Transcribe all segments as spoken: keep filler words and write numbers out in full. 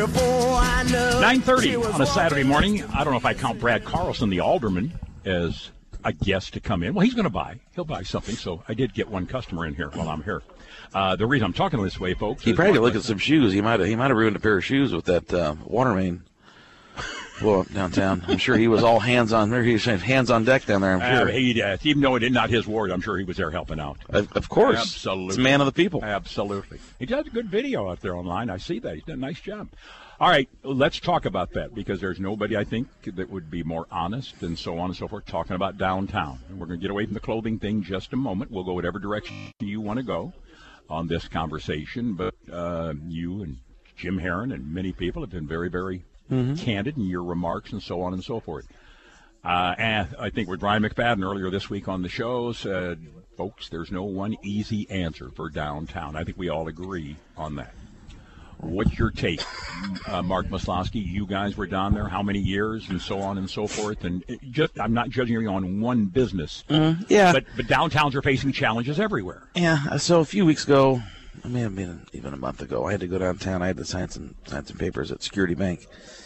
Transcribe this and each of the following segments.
nine thirty on a Saturday morning. I don't know if I count Brad Carlson, the alderman, as a guest to come in. Well, he's going to buy. He'll buy something. So I did get one customer in here while I'm here. Uh, the reason I'm talking this way, folks, he probably look at some shoes. He might have. He might have ruined a pair of shoes with that uh, water main. Well, downtown. I'm sure he was all hands on. He was hands on deck down there. I'm sure. Uh, he, uh, even though it is not his ward, I'm sure he was there helping out. Of, of course, absolutely. It's a man of the people. Absolutely. He does a good video out there online. I see that. He's done a nice job. All right, let's talk about that because there's nobody, I think, that would be more honest and so on and so forth talking about downtown. And we're going to get away from the clothing thing just a moment. We'll go whatever direction you want to go on this conversation. But uh, you and Jim Herron and many people have been very, very mm-hmm. candid in your remarks and so on and so forth. Uh, and I think with Brian McFadden earlier this week on the show said, folks, there's no one easy answer for downtown. I think we all agree on that. What's your take, uh, Mark Maslowski? You guys were down there how many years and so on and so forth? And it just, I'm not judging you on one business. Mm, yeah. But, but downtowns are facing challenges everywhere. Yeah. So a few weeks ago, I may have been even a month ago, I had to go downtown. I had to sign some, sign some papers at Security Bank.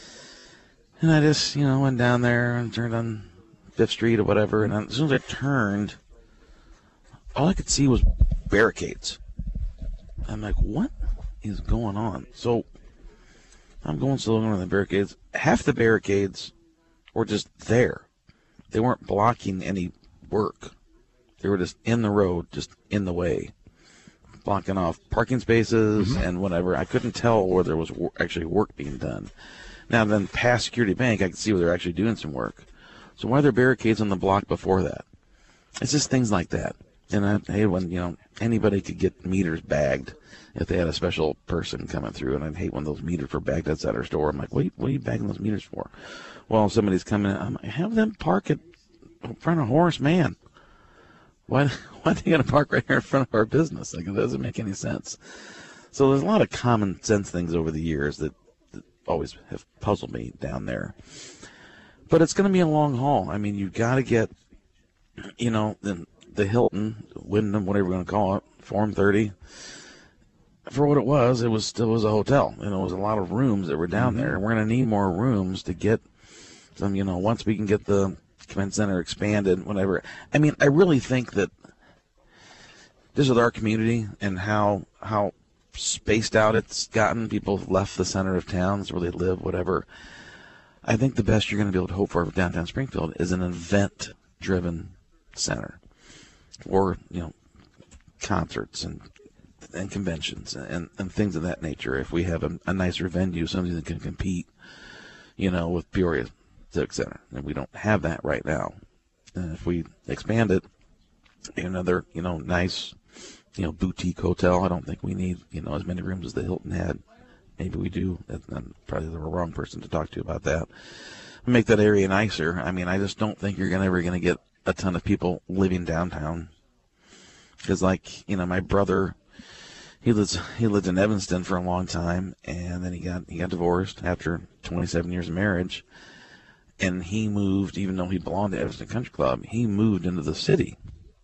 And I just, you know, went down there and turned on Fifth Street or whatever. And as soon as I turned, all I could see was barricades. I'm like, what is going on? So I'm going slow on the barricades. Half the barricades were just there. They weren't blocking any work. They were just in the road, just in the way, blocking off parking spaces mm-hmm. and whatever. I couldn't tell where there was wor- actually work being done. Now then, past Security Bank, I could see where they're actually doing some work. So why are there barricades on the block before that? It's just things like that. And I hate when, you know, anybody could get meters bagged if they had a special person coming through. And I'd hate when those meters were bagged outside our store. I'm like, what are you, what are you bagging those meters for? Well, somebody's coming in. I'm like, have them park it in front of Horace Mann. Why, why are they going to park right here in front of our business? Like, it doesn't make any sense. So there's a lot of common sense things over the years that, that always have puzzled me down there. But it's going to be a long haul. I mean, you've got to get, you know, the, the Hilton, Wyndham, whatever you're going to call it, Forum thirty. For what it was, it was still was a hotel. You know, it was a lot of rooms that were down mm-hmm. there. And we're going to need more rooms to get some, you know, once we can get the Command Center expanded, whatever. I mean, I really think that this is our community and how how spaced out it's gotten. People have left the center of towns where they live, whatever. I think the best you're going to be able to hope for for downtown Springfield is an event-driven center, or, you know, concerts and and conventions and, and things of that nature. If we have a, a nicer venue, something that can compete, you know, with Peoria Civic Center, and we don't have that right now. And if we expand it, another, you know, nice, you know, boutique hotel, I don't think we need, you know, as many rooms as the Hilton had. Maybe we do. I'm probably the wrong person to talk to about that. Make that area nicer. I mean, I just don't think you're gonna, ever going to get a ton of people living downtown. Because, like, you know, my brother, he lives he lived in Evanston for a long time, and then he got he got divorced after twenty-seven years of marriage, and he moved, even though he belonged to Evanston Country Club, he moved into the city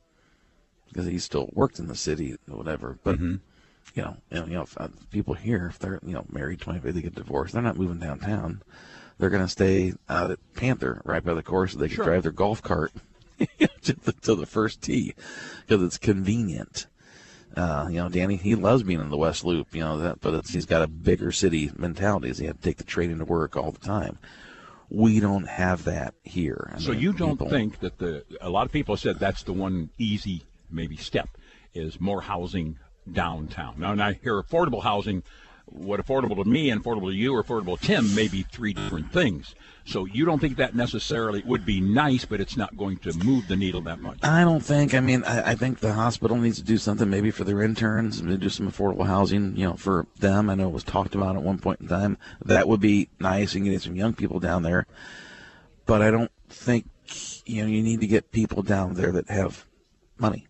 because he still worked in the city or whatever. But mm-hmm. you know, you know, you know if, uh, people here, if they're, you know, married, twenty-five, they get divorced, they're not moving downtown. They're going to stay out at Panther, right by the course, so they can sure. drive their golf cart to, the, to the first tee because it's convenient. Uh, you know, Danny, he loves being in the West Loop, you know, that, but it's, he's got a bigger city mentality. So he had to take the train into work all the time. We don't have that here. I so mean, you don't people, think that the, a lot of people said that's the one easy maybe step is more housing downtown. Now, and I hear affordable housing, what affordable to me and affordable to you or affordable to Tim may be three different things. So you don't think that necessarily would be nice, but it's not going to move the needle that much? I don't think. I mean, I, I think the hospital needs to do something maybe for their interns and do some affordable housing, you know, for them. I know it was talked about at one point in time. That would be nice and getting some young people down there. But I don't think, you know, you need to get people down there that have money,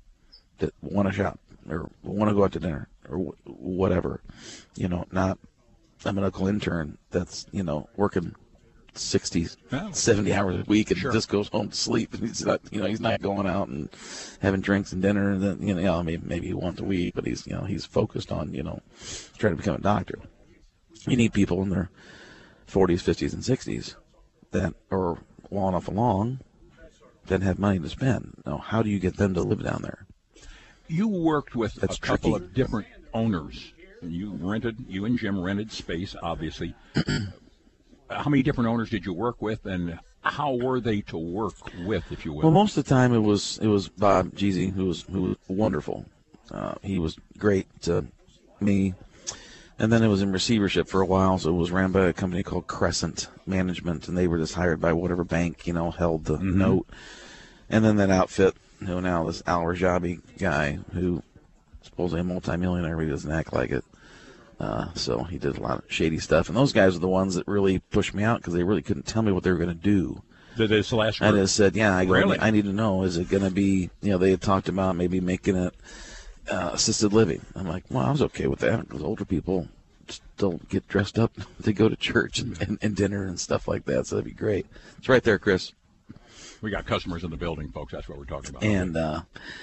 that want to shop or want to go out to dinner or whatever. You know, not a medical intern that's, you know, working sixty, oh. seventy hours a week and sure. just goes home to sleep. And he's not, you know, he's not going out and having drinks and dinner. And then, you know, maybe, maybe once a week, but he's, you know, he's focused on, you know, trying to become a doctor. You need people in their forties, fifties, and sixties that are well enough along that have money to spend. Now, how do you get them to live down there? You worked with That's a couple tricky. of different owners. You rented, you and Jim rented space, obviously. How many different owners did you work with, and how were they to work with, if you will? Well, most of the time it was it was Bob Jeezy, who was who was wonderful. Uh, he was great to me. And then it was in receivership for a while, so it was ran by a company called Crescent Management, and they were just hired by whatever bank, you know, held the Mm-hmm. note. And then that outfit, you know, now this Al Rajabi guy, who supposedly a multimillionaire, but he doesn't act like it. Uh, so he did a lot of shady stuff. And those guys are the ones that really pushed me out because they really couldn't tell me what they were going to do. Did this last I group? just said, yeah, I, go, Really? I need to know, is it going to be, you know, they had talked about maybe making it uh, assisted living. I'm like, well, I was okay with that because older people still get dressed up to go to church and, and, and dinner and stuff like that, so that'd be great. It's right there, Chris. We got customers in the building, folks. That's what we're talking about. And uh,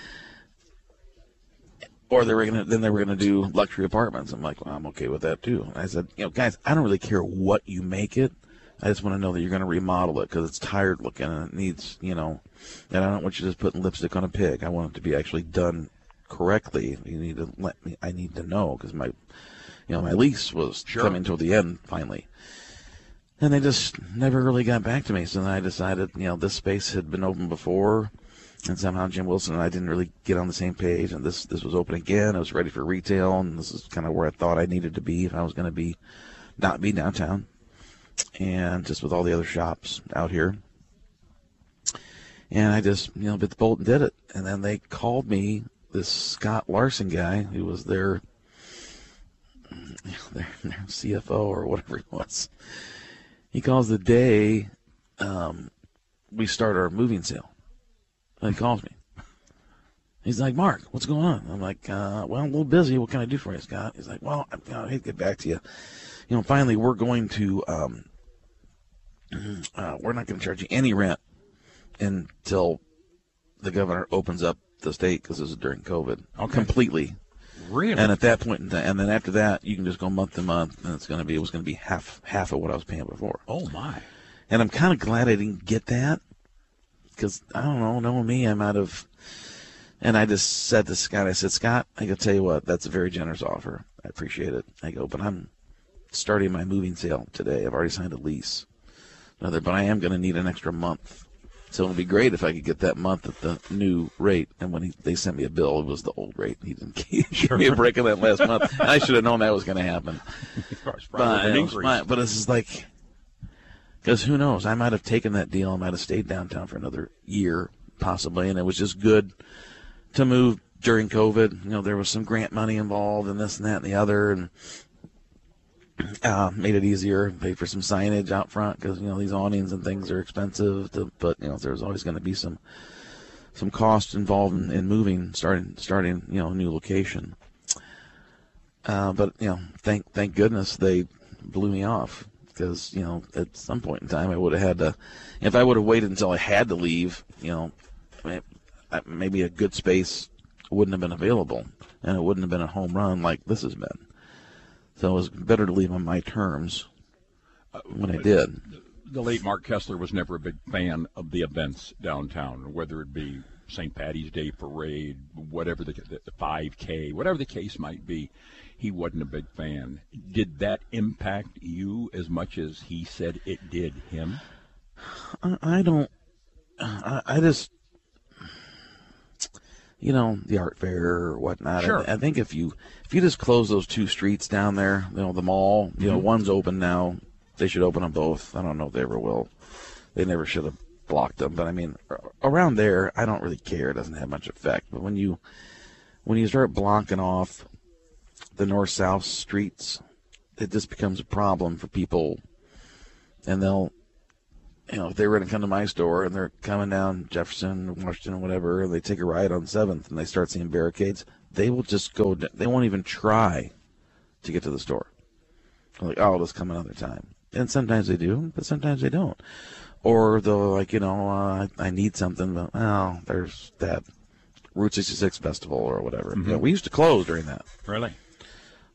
or they were gonna then they were gonna do luxury apartments. I'm like, well, I'm okay with that too. And I said, you know, guys, I don't really care what you make it. I just want to know that you're going to remodel it because it's tired looking and it needs, you know, and I don't want you just putting lipstick on a pig. I want it to be actually done correctly. You need to let me. I need to know because my, you know, my lease was Sure. coming to the end finally. And they just never really got back to me. So then I decided, you know, this space had been open before, and somehow Jim Wilson and I didn't really get on the same page. And this this was open again. I was ready for retail, and this is kind of where I thought I needed to be if I was going to be, not be downtown, and just with all the other shops out here. And I just, you know, bit the bolt and did it. And then they called me, this Scott Larson guy, who was their, their, their C F O or whatever it was. He calls the day um, we start our moving sale. And he calls me. He's like, Mark, what's going on? I'm like, uh, well, I'm a little busy. What can I do for you, Scott? He's like, well, I, you know, I hate to get back to you. You know, finally, we're going to, um, uh, we're not going to charge you any rent until the governor opens up the state, because this is during COVID, Okay. completely. Really? And at that point in time, and then after that, you can just go month to month, and it's going to be, it was going to be half half of what I was paying before. Oh, my. And I'm kind of glad I didn't get that, because I don't know, knowing me, I might have. And I just said to Scott, I said, Scott, I can tell you what, that's a very generous offer. I appreciate it. I go, but I'm starting my moving sale today. I've already signed a lease. Another, but I am going to need an extra month. So it would be great if I could get that month at the new rate. And when he, they sent me a bill, it was the old rate. He didn't give Sure. me a break of that last month. And I should have known that was going to happen. Of course, But, probably an it was increase. my- but this is like, because who knows? I might have taken that deal. I might have stayed downtown for another year, possibly. And it was just good to move during COVID. You know, there was some grant money involved and this and that and the other. And uh, made it easier, paid for some signage out front because, you know, these awnings and things are expensive to, but, you know, there's always going to be some some cost involved in, in moving, starting, starting, you know, a new location. Uh, but, you know, thank thank goodness they blew me off because, you know, at some point in time I would have had to, if I would have waited until I had to leave, you know, maybe a good space wouldn't have been available and it wouldn't have been a home run like this has been. So it was better to leave on my terms when I did. The late Mark Kessler was never a big fan of the events downtown, whether it be Saint Patty's Day parade, whatever the, the five K, whatever the case might be. He wasn't a big fan. Did that impact you as much as he said it did him? I, I don't. I, I just. You know, the art fair or whatnot. Sure. I, I think if you if you just close those two streets down there, you know, the mall, you know, Mm-hmm. one's open now. They should open them both. I don't know if they ever will. They never should have blocked them. But I mean, around there, I don't really care. It doesn't have much effect. But when you when you start blocking off the north-south streets, it just becomes a problem for people. And they'll, you know, if they were going to come to my store and they're coming down Jefferson, Washington, whatever, and they take a ride on seventh and they start seeing barricades, they will just go, they won't even try to get to the store. They're like, oh, I'll just come another time. And sometimes they do, but sometimes they don't. Or they'll like, you know, uh, I, I need something, but, oh, there's that Route sixty-six festival or whatever. Mm-hmm. You know, we used to close during that. Really?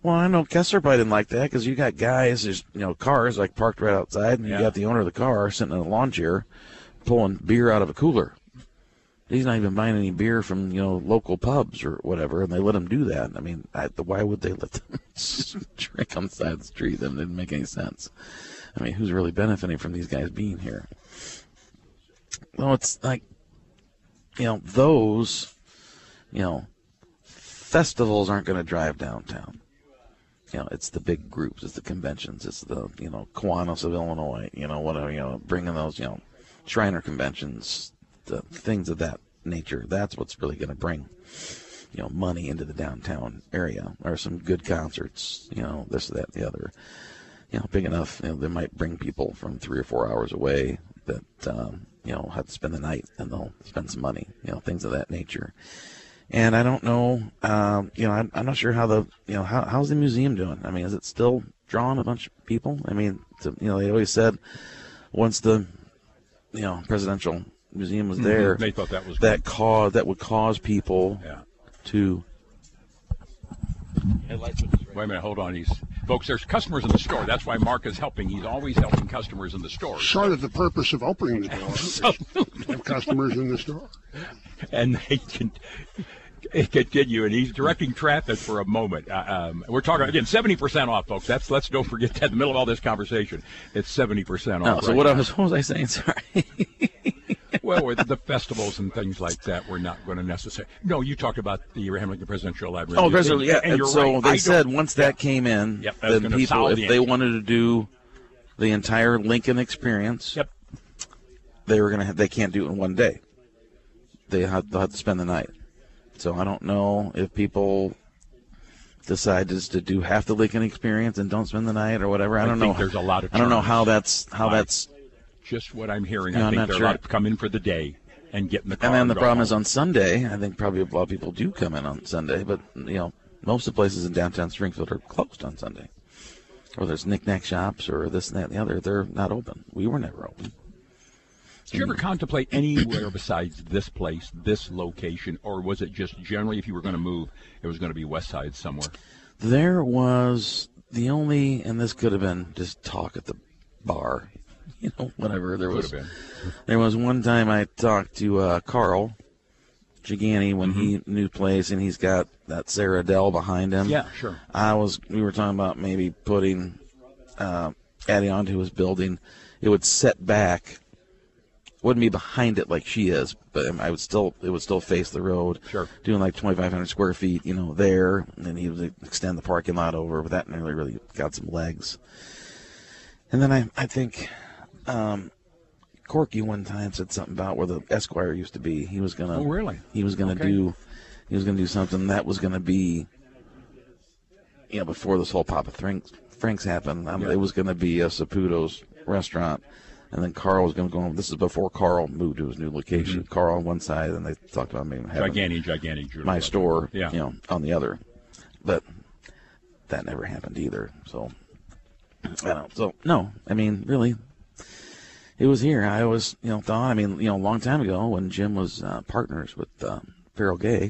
Well, I know Kessler probably didn't like that because you got guys, there's, you know, cars like parked right outside, and Yeah. you got the owner of the car sitting in a lawn chair pulling beer out of a cooler. He's not even buying any beer from, you know, local pubs or whatever, and they let him do that. I mean, I, why would they let them drink on the side of the street? That didn't make any sense. I mean, who's really benefiting from these guys being here? Well, it's like, you know, those, you know, festivals aren't going to drive downtown. You know, it's the big groups, it's the conventions, it's the, you know, Kiwanis of Illinois, you know, whatever, you know, bringing those, you know, Shriner conventions, the things of that nature. That's what's really going to bring, you know, money into the downtown area, or some good concerts, you know, this, that, the other. You know, big enough, you know, they might bring people from three or four hours away that, um, you know, have to spend the night, and they'll spend some money, you know, things of that nature. And I don't know, um, you know, I'm, I'm not sure how the, you know, how, how's the museum doing? I mean, is it still drawing a bunch of people? I mean, to, you know, they always said once the, you know, presidential museum was there, Mm-hmm. They thought that was that good. cause that would cause people Yeah. to. Wait a minute, hold on. He's folks. There's customers in the store. That's why Mark is helping. He's always helping customers in the store. Sort of the purpose of opening the door. Absolutely. Have customers in the store. And they can continue. And he's directing traffic for a moment. Uh, um, we're talking again, seventy percent off, folks. That's let's don't forget that. In the middle of all this conversation, it's seventy percent off. No, so right what, now. I was, what was I saying? Sorry. Well, with the festivals and things like that, we're not going to necessarily. No, you talked about the Abraham Lincoln Presidential Library. Oh, President, yeah. And you're so right. they I said don't- once yeah. that came in, Yep, I was then gonna people, solid if the they answer. wanted to do the entire Lincoln experience, Yep. they were gonna have, they can't do it in one day. They have, they'll have to spend the night. So I don't know if people decide just to do half the Lincoln experience and don't spend the night or whatever. I I don't think know. there's a lot of I don't know terms. how that's how I- that's. Just what I'm hearing. Yeah, I I'm think not there are sure. a lot of come in for the day and get in the car. And then the go problem home. is on Sunday. I think probably a lot of people do come in on Sunday, but you know most of the places in downtown Springfield are closed on Sunday. Or there's knick-knack shops or this and that and the other. They're not open. We were never open. Did you ever contemplate anywhere besides this place, this location, or was it just generally if you were going to move, it was going to be West Side somewhere? There was the only, and this could have been just talk at the bar, you know, whatever. There Could was have been. there was one time I talked to uh, Carl Gigani when Mm-hmm. he knew place, and he's got that Sarah Dell behind him. Yeah, sure. I was. We were talking about maybe putting, uh, adding on to his building. It would set back. Wouldn't be behind it like she is, but I would still. It would still face the road. Sure. Doing like twenty-five hundred square feet, you know, there, and then he would extend the parking lot over. But that nearly really got some legs. And then I, I think, um, Corky one time said something about where the Esquire used to be. He was gonna. Oh, really? He was gonna Okay. do. He was gonna do something that was gonna be. You know, before this whole Papa Franks, Franks happened, um, Yeah. it was gonna be a Saputo's restaurant, and then Carl was gonna go on. This is before Carl moved to his new location. Mm-hmm. Carl on one side, and they talked about maybe having Gigantic, gigantic. Julie my Love. store, Yeah. you know, on the other. But that never happened either. So I don't. So no, I mean, really, it was here. I always, you know, thought. I mean, you know, a long time ago when Jim was uh, partners with uh, Farrell Gay.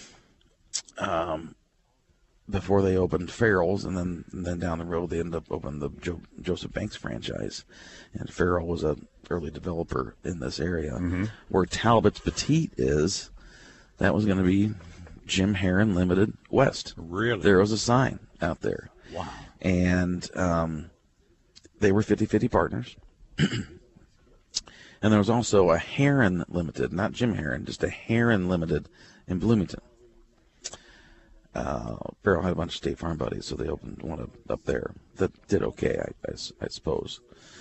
Um, before they opened Farrell's, and then and then down the road they ended up opening the jo- Joseph Banks franchise, and Farrell was a early developer in this area. Mm-hmm. Where Talbot's Petite is, that was going to be Jim Heron Limited West. Really? There was a sign out there. Wow. And um, they were fifty-fifty partners. And there was also a Heron Limited, not Jim Heron, just a Heron Limited in Bloomington. Uh, Farrell had a bunch of State Farm buddies, so they opened one up, up there that did okay, I, I, I suppose.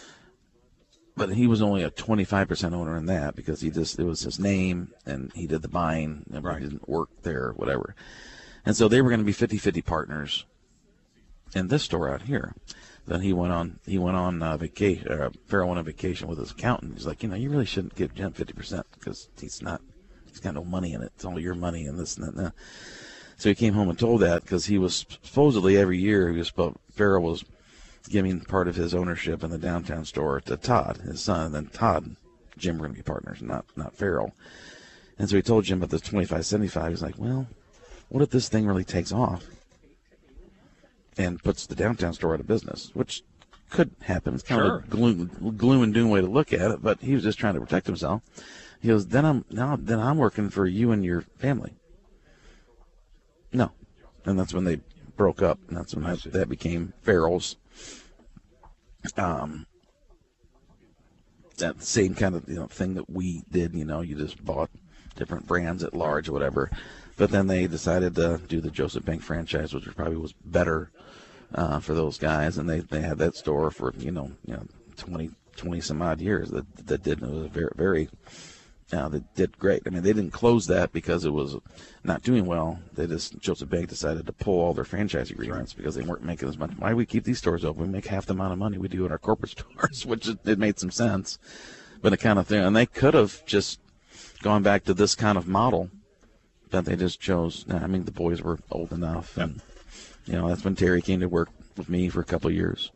But he was only a twenty-five percent owner in that because he just, it was his name and he did the buying and Right. he didn't work there, whatever. And so they were going to be fifty-fifty partners in this store out here. Then he went on, he went on uh, vacation, uh, Farrell went on vacation with his accountant. He's like, you know, you really shouldn't give Jim fifty percent because he's not, he's got no money in it. It's all your money and this and that. And that. So he came home and told that because he was supposedly every year he was Farrell was giving part of his ownership in the downtown store to Todd, his son, and then Todd and Jim were going to be partners, not not Farrell. And so he told Jim about this twenty-five seventy-five. He's like, well, what if this thing really takes off? and puts the downtown store out of business, which could happen. It's kind Sure. of a gloom, gloom and doom way to look at it, but he was just trying to protect himself. He goes, then I'm now then I'm working for you and your family. No. And that's when they broke up, and that's when that, that became Farrell's. Um, that same kind of you know thing that we did. You know, you just bought different brands at large or whatever. But then they decided to do the Joseph Bank franchise, which probably was better uh, for those guys, and they, they had that store for you know you know twenty, twenty some odd years that that did it was very very. Uh, they did great. I mean, they didn't close that because it was not doing well. They just Joseph Bank decided to pull all their franchise agreements right. because they weren't making as much. Why do we keep these stores open? We make half the amount of money we do in our corporate stores, which it, it made some sense. But it kind of thing, and they could have just gone back to this kind of model, but they just chose. I mean, the boys were old enough, and you know that's when Terry came to work with me for a couple of years.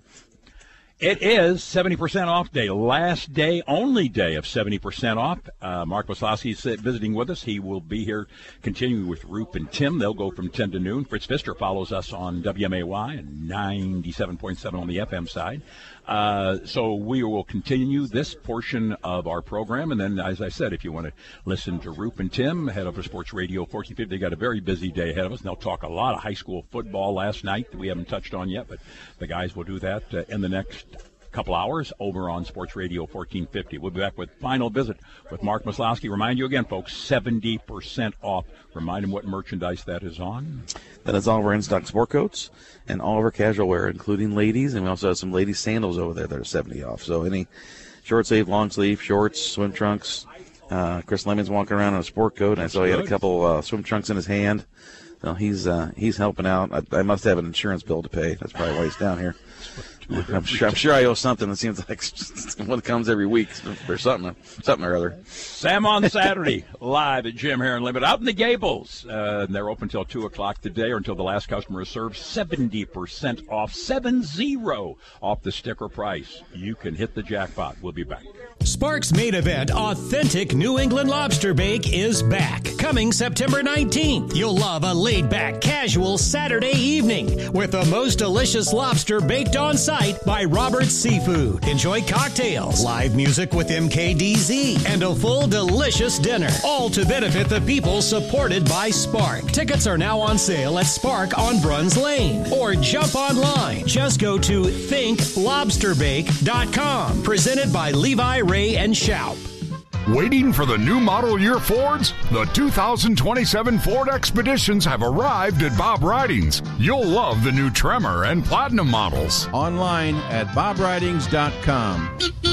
It is seventy percent off day, last day, only day of seventy percent off. Uh, Mark Maslowski is visiting with us. He will be here continuing with Roop and Tim. They'll go from ten to noon. Fritz Pfister follows us on W M A Y and ninety-seven point seven on the F M side. Uh, so we will continue this portion of our program. And then, as I said, if you want to listen to Roop and Tim, head over to Sports Radio fourteen fifty. They got a very busy day ahead of us. And they'll talk a lot of high school football last night that we haven't touched on yet, but the guys will do that uh, in the next couple hours over on Sports Radio fourteen fifty. We'll be back with final visit with Mark Maslowski. Remind you again, folks, seventy percent off. Remind them what merchandise that is on. That is all of our in-stock sport coats and all of our casual wear, including ladies, and we also have some ladies' sandals over there that are seventy off. So any short sleeve, long sleeve, shorts, swim trunks. Uh, Chris Lemon's walking around in a sport coat, and I saw he had a couple uh, swim trunks in his hand. So he's uh, he's helping out. I, I must have an insurance bill to pay. That's probably why he's down here. I'm sure, I'm sure I owe something. It seems like what comes every week or something, something or other. Sam on Saturday, live at Jim Heron Limited, out in the Gables. Uh, they're open until two o'clock today or until the last customer is served. seventy percent off, seven zero off the sticker price. You can hit the jackpot. We'll be back. Sparks' main event, Authentic New England Lobster Bake, is back. Coming September nineteenth. You'll love a laid-back, casual Saturday evening with the most delicious lobster baked on site by Robert's Seafood. Enjoy cocktails, live music with M K D Z, and a full delicious dinner. All to benefit the people supported by Spark. Tickets are now on sale at Spark on Bruns Lane. Or jump online. Just go to think lobster bake dot com. Presented by Levi, Ray, and Shoup. Waiting for the new model year Fords? The two thousand twenty-seven Ford Expeditions have arrived at Bob Ridings. You'll love the new Tremor and Platinum models. Online at bob ridings dot com.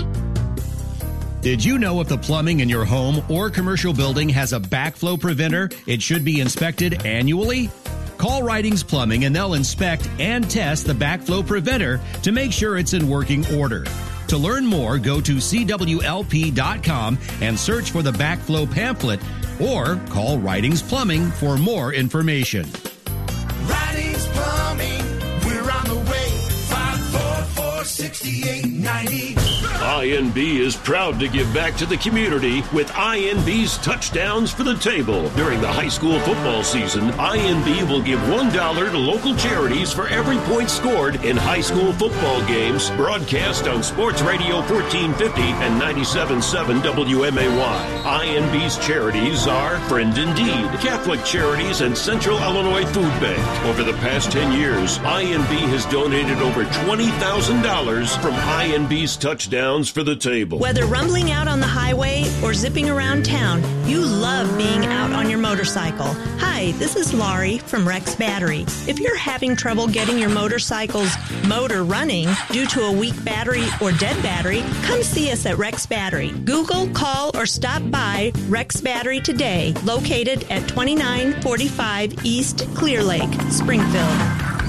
Did you know if the plumbing in your home or commercial building has a backflow preventer, it should be inspected annually? Call Ridings Plumbing and they'll inspect and test the backflow preventer to make sure it's in working order. To learn more, go to C W L P dot com and search for the backflow pamphlet or call Ridings Plumbing for more information. Ridings Plumbing, we're on the way. five four four, six eight nine zero. I N B is proud to give back to the community with I N B's Touchdowns for the Table. During the high school football season, I N B will give one dollar to local charities for every point scored in high school football games broadcast on Sports Radio fourteen fifty and ninety-seven point seven W M A Y. I N B's charities are Friend Indeed, Catholic Charities, and Central Illinois Food Bank. Over the past ten years, I N B has donated over twenty thousand dollars from I N B's Touchdowns for the Table. Whether rumbling out on the highway or zipping around town, you love being out on your motorcycle. Hi, this is Laurie from Rex Battery. If you're having trouble getting your motorcycle's motor running due to a weak battery or dead battery, come see us at Rex Battery. Google, call, or stop by Rex Battery today, located at twenty-nine forty-five East Clear Lake, Springfield.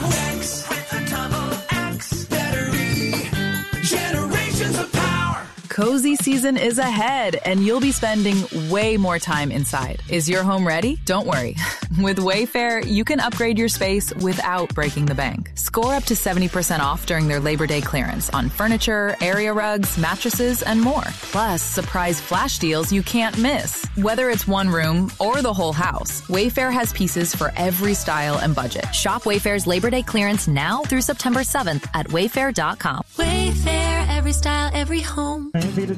Rex with a double X battery. Generations of power. Cozy season is ahead, and you'll be spending way more time inside. Is your home ready? Don't worry. With Wayfair, you can upgrade your space without breaking the bank. Score up to seventy percent off during their Labor Day clearance on furniture, area rugs, mattresses, and more. Plus, surprise flash deals you can't miss. Whether it's one room or the whole house, Wayfair has pieces for every style and budget. Shop Wayfair's Labor Day clearance now through September seventh at wayfair dot com. Wayfair, every style, every home.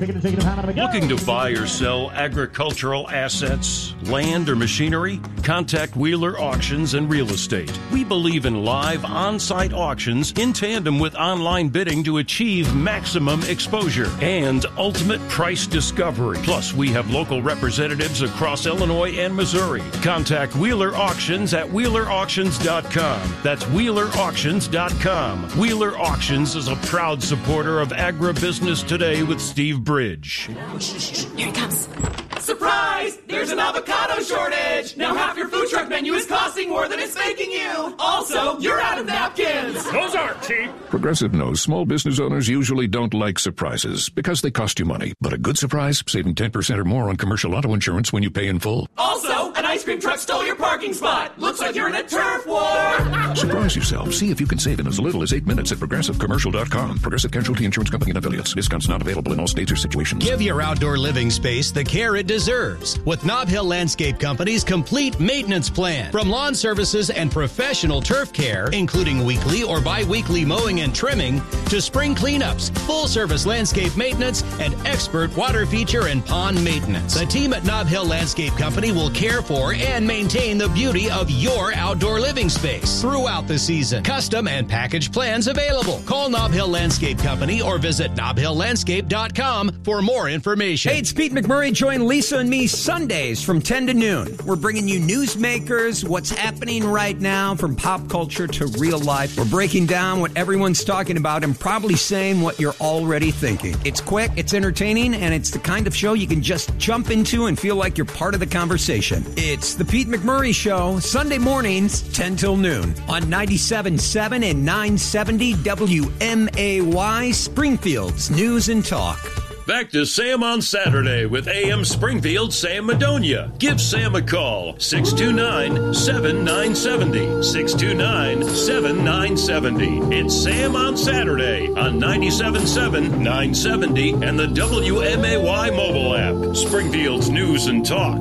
Looking to buy or sell agricultural assets, land, or machinery? Contact Wheeler Auctions and Real Estate. We believe in live on-site auctions in tandem with online bidding to achieve maximum exposure and ultimate price discovery. Plus, we have local representatives across Illinois and Missouri. Contact Wheeler Auctions at wheeler auctions dot com. That's wheeler auctions dot com. Wheeler Auctions is a proud supporter of Agribusiness Today with Steve Bridge. Here it comes. Surprise! There's an avocado shortage! Now half your food truck menu is costing more than it's making you! Also, you're out of napkins! Those aren't cheap! Progressive knows small business owners usually don't like surprises because they cost you money. But a good surprise, saving ten percent or more on commercial auto insurance when you pay in full. Also, an ice cream truck stole your parking spot! Looks like you're in a turf war! Surprise yourself. See if you can save in as little as eight minutes at progressive commercial dot com. Progressive Casualty Insurance Company and affiliates. Discounts not available in all states or situations. Give your outdoor living space the care it deserves with Nob Hill Landscape Company's complete maintenance plan. From lawn services and professional turf care, including weekly or bi-weekly mowing and trimming, to spring cleanups, full-service landscape maintenance, and expert water feature and pond maintenance. The team at Nob Hill Landscape Company will care for and maintain the beauty of your outdoor living space throughout the season. Custom and package plans available. Call Nob Hill Landscape Company or visit nob hill landscape dot com for more information. Hey, it's Pete McMurray. Join Lisa and me Sundays from ten to noon. We're bringing you newsmakers, what's happening right now from pop culture to real life. We're breaking down what everyone's talking about and probably saying what you're already thinking. It's quick, it's entertaining, and it's the kind of show you can just jump into and feel like you're part of the conversation. It's the Pete McMurray Show, Sunday mornings, ten till noon on ninety-seven point seven and nine seventy W M A Y, Springfield's News and Talk. Back to Sam on Saturday with A M Springfield Sam Madonia. Give Sam a call, six two nine, seven nine seven zero, six two nine, seven nine seven zero. It's Sam on Saturday on ninety-seven point seven, nine seventy and the W M A Y mobile app. Springfield's News and Talk.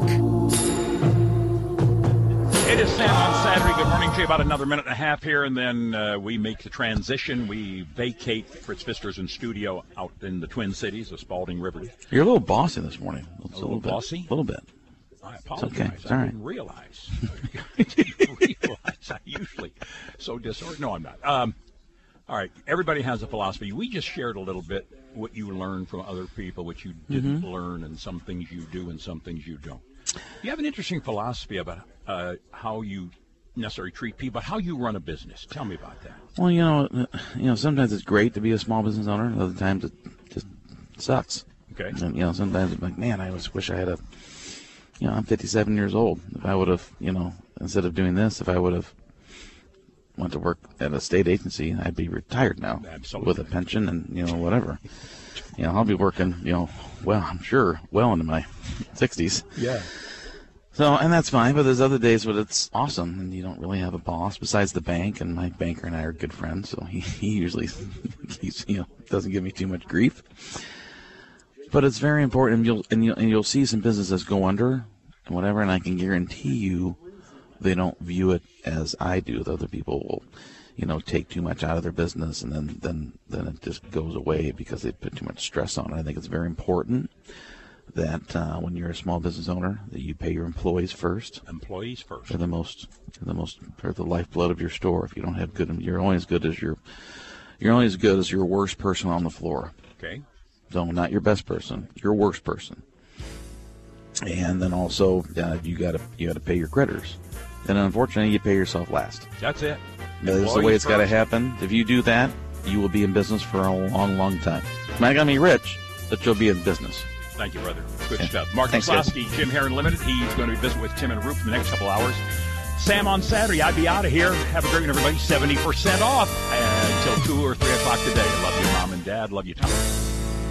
It is Sam on Saturday. Good morning to you. About another minute and a half here, and then uh, we make the transition. We vacate Fritz Pfister's in studio out in the Twin Cities of Spalding River. You're a little bossy this morning. A little, a little bossy? A little bit. I apologize. It's okay. It's I all didn't right. realize. I didn't realize. I usually so disorganized. No, I'm not. Um, all right. Everybody has a philosophy. We just shared a little bit what you learned from other people, what you didn't Mm-hmm. learn, and some things you do and some things you don't. You have an interesting philosophy about uh, how you necessarily treat people, how you run a business. Tell me about that. Well, you know, you know, sometimes it's great to be a small business owner. Other times it just sucks. Okay. And, you know, sometimes it's like, man, I just wish I had a, you know, I'm fifty-seven years old. If I would have, you know, instead of doing this, if I would have went to work at a state agency, I'd be retired now. Absolutely. With a pension and, you know, whatever. You know, I'll be working, you know, well, I'm sure, well into my sixties. Yeah. So, and that's fine, but there's other days when it's awesome, and you don't really have a boss besides the bank, and my banker and I are good friends, so he, he usually, he's, you know, doesn't give me too much grief. But it's very important, and you'll, and you'll, and you'll see some businesses go under and whatever, and I can guarantee you they don't view it as I do. The other people will, you know, take too much out of their business, and then, then, then it just goes away because they put too much stress on it. I think it's very important that uh, when you're a small business owner, that you pay your employees first. Employees first. They're the most, they're the most, they're the lifeblood of your store. If you don't have good, you're only as good as your, you're only as good as your worst person on the floor. Okay. So not your best person, your worst person. And then also, uh, you got to you got to pay your creditors. And unfortunately, you pay yourself last. That's it. That's the way it's got to happen. If you do that, you will be in business for a long, long time. You're not going to be rich, but you'll be in business. Thank you, brother. Good Yeah. stuff. Mark Thanks, McCloskey, Jim Heron Limited. He's going to be visiting with Tim and Ruth in the next couple hours. Sam on Saturday. I'd be out of here. Have a great one, everybody. seventy percent off until two or three o'clock today. Love you, Mom and Dad. Love you, Tom.